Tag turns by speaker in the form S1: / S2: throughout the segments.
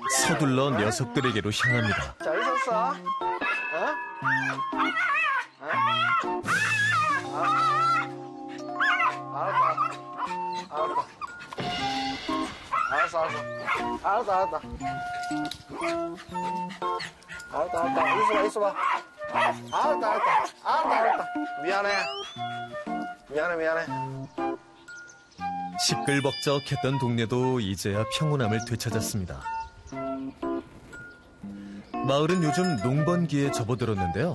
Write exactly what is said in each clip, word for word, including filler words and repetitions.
S1: 서둘러 녀석들에게로 향합니다.
S2: 잘 있었어? 어? 어? 알았다. 알았어. 알았어, 알았어. 알았다, 알았다. 알았다, 알았다. 있어봐, 있어봐. 알았다, 알았다. 알았다, 알았다. 미안해. 미안해, 미안해.
S1: 시끌벅적했던 동네도 이제야 평온함을 되찾았습니다. 마을은 요즘 농번기에 접어들었는데요.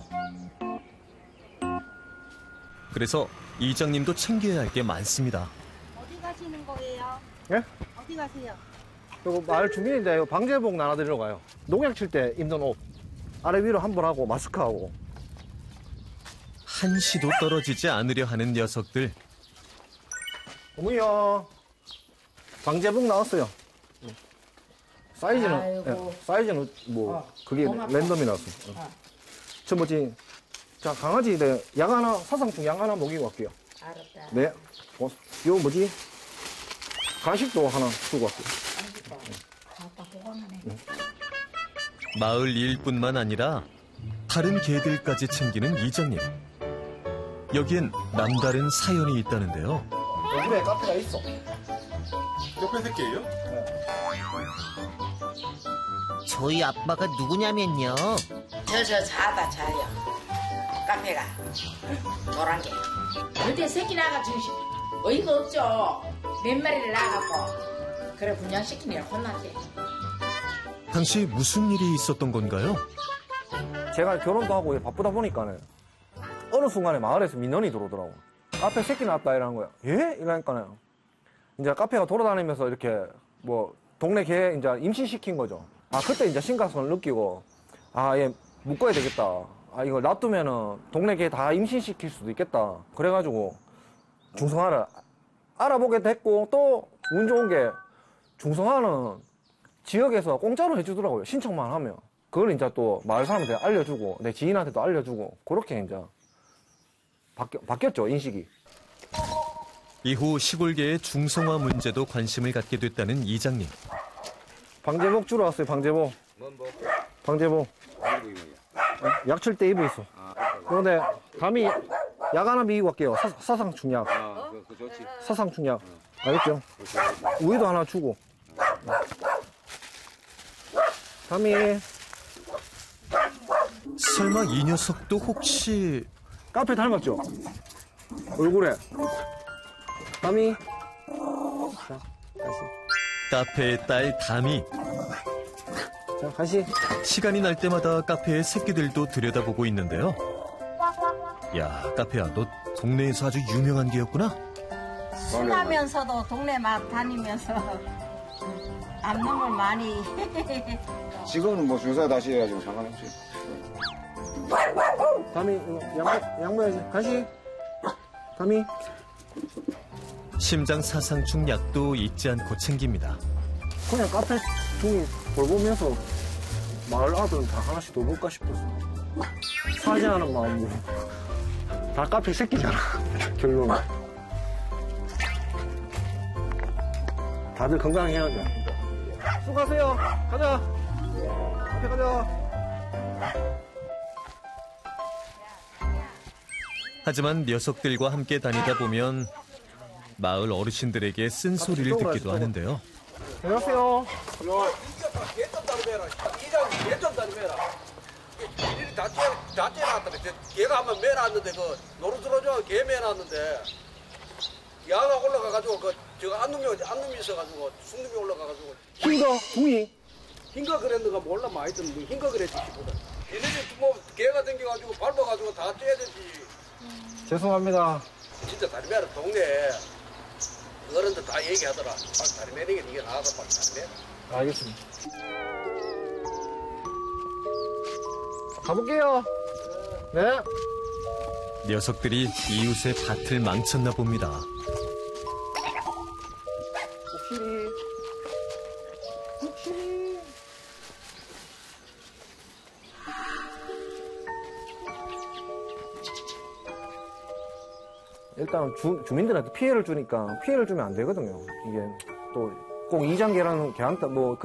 S1: 그래서 이장님도 챙겨야 할 게 많습니다.
S3: 어디 가시는 거예요?
S2: 예?
S3: 어디 가세요?
S2: 이거 마을 주민인데 이거 방제복 나눠드리러 가요. 농약 칠 때 입는 옷. 아래 위로 한 번 하고 마스크하고.
S1: 한시도 떨어지지 않으려 하는 녀석들.
S2: 어머니요. 방제복 나왔어요. 사이즈는, 예, 사이즈는 뭐,
S4: 어,
S2: 그게
S4: 고맙다.
S2: 랜덤이 나왔어요.
S4: 어.
S2: 저 뭐지, 자, 강아지, 네, 양 하나, 사상충 양 하나 먹이고 갈게요.
S4: 알았다.
S2: 네. 어, 요 뭐지, 간식도 하나 주고 갈게요.
S4: 아빠 보관하네.
S1: 마을 일뿐만 아니라 다른 개들까지 챙기는 이장님. 여기엔 남다른 사연이 있다는데요.
S2: 여기에 카페가 있어.
S5: 옆에 새끼예요?
S6: 저희 아빠가 누구냐면요.
S4: 저, 저, 자다, 자요. 카페가. 노란 게. 그때 새끼 나가지고 어이가 없죠. 몇 마리를 나가고. 그래, 분양시키니까 혼났지.
S1: 당시 무슨 일이 있었던 건가요?
S2: 제가 결혼도 하고 바쁘다 보니까는 어느 순간에 마을에서 민원이 들어오더라고. 카페 새끼 낳았다 이러는 거야. 예? 이러니까는 이제 카페가 돌아다니면서 이렇게 뭐 동네 개 이제 임신시킨 거죠. 아, 그때 이제 심각성을 느끼고 아, 얘 묶어야 되겠다. 아, 이걸 놔두면은 동네 개 다 임신시킬 수도 있겠다. 그래가지고 중성화를 알아보게 됐고 또 운 좋은 게 중성화는 지역에서 공짜로 해주더라고요. 신청만 하면. 그걸 이제 또 마을 사람한테 알려주고 내 지인한테도 알려주고 그렇게 이제 바뀌, 바뀌었죠, 인식이.
S1: 이후 시골계의 중성화 문제도 관심을 갖게 됐다는 이장님.
S2: 방제복 주러 왔어요, 방제복.
S5: 뭔 뭐?
S2: 방제복. 약 칠 때 입어 있어. 그런데 감히 약 하나 미고 갈게요. 사, 사상충약.
S5: 아, 그, 그 좋지.
S2: 사상충약. 알겠죠? 우유도 하나 주고. 감히
S1: 설마 이 녀석도 혹시
S2: 카페 닮았죠? 얼굴에. 감히. 자, 다시.
S1: 카페의 딸 다미.
S2: 자, 다시.
S1: 시간이 날 때마다 카페의 새끼들도 들여다보고 있는데요. 야, 카페야, 너 동네에서 아주 유명한 개였구나?
S3: 신나면서도 동네 막 다니면서 암놈을 많이.
S5: 지금은 뭐 주사 다시 해가지고 상관없지.
S2: 감히, 양, 양보해야지. 다시. 감히.
S1: 심장 사상충 약도 잊지 않고 챙깁니다.
S2: 그냥 카페 종이 돌보면서 마을 아들은 다 하나씩 돌볼까 싶었어. 사죄하는 마음으로. 다 카페 새끼잖아, 결론은. 다들 건강해야 돼. 수고하세요. 가자. 카페 가자.
S1: 하지만 녀석들과 함께 다니다 보면 마을 어르신들에게 쓴소리를 듣기도 하는데요.
S2: 안녕하세요.
S7: 다 째놨더니 걔가 한번 매놨는데 그 노루 들어줘 걔 매놨는데 야가 올라가가지고 그 저거 안놈이 안놈이 있어가지고 숙놈이 올라가가지고
S2: 흰거 둥이.
S7: 흰거 그랬는가 몰라 많이 듣는 흰거 그랬지 싶거든. 얘네들 뭐 개가 댕겨가지고 밟아가지고 다 째야 되지.
S2: 죄송합니다.
S7: 진짜 다리 매는 동네 어른들 다 얘기하더라. 빨리 다리 매는 게 이게 나아서 빨리 다리 매.
S2: 알겠습니다. 가볼게요. 네.
S1: 녀석들이 이웃의 밭을 망쳤나 봅니다.
S2: 혹시 혹시 일단 주, 주민들한테 피해를 주니까 피해를 주면 안 되거든요. 이게 또 꼭 이장계라는 개한테 뭐